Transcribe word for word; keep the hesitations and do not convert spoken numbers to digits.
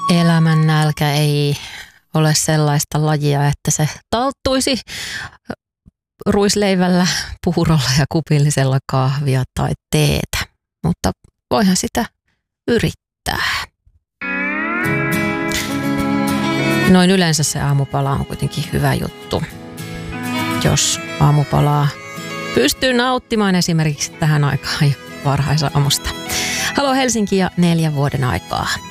Elämän nälkä ei ole sellaista lajia, että se talttuisi ruisleivällä, puurolla ja kupillisella kahvia tai teetä, mutta voihan sitä yrittää. Noin yleensä se aamupala on kuitenkin hyvä juttu, jos aamupalaa pystyy nauttimaan esimerkiksi tähän aikaan varhaisaamusta. Halo Helsinki ja neljän vuoden aikaa.